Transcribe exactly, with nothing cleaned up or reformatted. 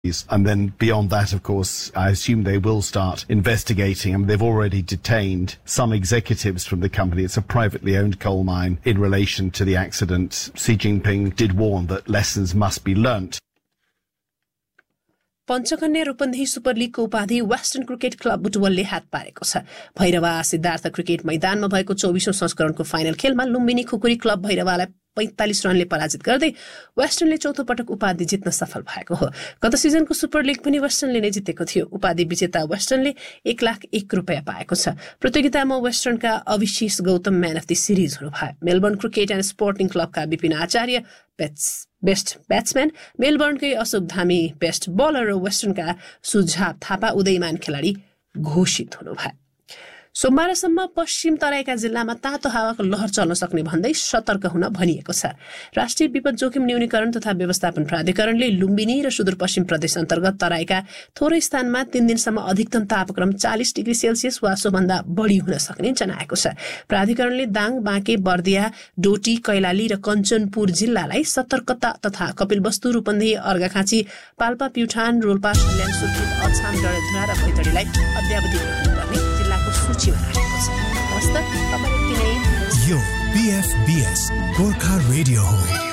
And then beyond that, of course, I assume they will start investigating. I mean, they've already detained some executives from the company. It's a privately owned coal mine. In relation to the accident, Xi Jinping did warn that lessons must be learnt. Panchakanya Rupandehi super लीगको उपाधि western cricket club बुटवलले हात पारेको छ। Bhairahawa Siddhartha cricket मैदानमा भएको चौबीसौं संस्करणको final खेलमा लुम्बिनी खुकुरी club भैरवालाई पैंतालीस रनले पराजित गर्दै वेस्टर्नले चौथो पटक उपाधि जित्न सफल भएको हो। गत सिजनको सुपर लीग पनि वेस्टर्नले नै जितेको थियो। उपाधि विजेता वेस्टर्नले एक लाख एक रुपियाँ पाएको छ। प्रतियोगितामा वेस्टर्नका अभिषेक Gautam man of the series हुनुभयो। मेलबर्न क्रिकेट एन्ड स्पोर्टिङ क्लबका विपिन आचार्य बेस्ट ब्याट्सम्यान, मेलबर्नकै अशोक धामी बेस्ट बलर र वेस्टर्नका सुझाव थापा उदयमान खेलाडी घोषित हुनुभयो। सोमबारसम्म पश्चिम तराईका जिल्लामा तातो हावाको लहर चल्न सक्ने भन्दै सतर्क हुन भनिएको छ। राष्ट्रिय विपद जोखिम न्यूनीकरण तथा व्यवस्थापन प्राधिकरणले लुम्बिनी र सुदूरपश्चिम प्रदेश अन्तर्गत तराईका थोरै स्थानमा तीन दिनसम्म अधिकतम तापक्रम चालीस डिग्री सेल्सियस वा सोभन्दा बढी हुन सक्ने जनाएको छ। प्राधिकरणले दाङ, बाँके, बर्दिया, डोटी, कैलाली र कञ्चनपुर जिल्लालाई सतर्कता तथा कपिलवस्तु, रूपन्देही, अर्घाखाँची, पाल्पा, प्युठान, रोल्पा, सल्यान, सुर्खेत, अछाम, डडेलधुरा र भैतडीलाई अद्यावधि गर्ने जिल्लाको सूचीमा राखेको छ। हस्त तपाईले किनै यो बीएफबीएस गोर्खा रेडियो हो।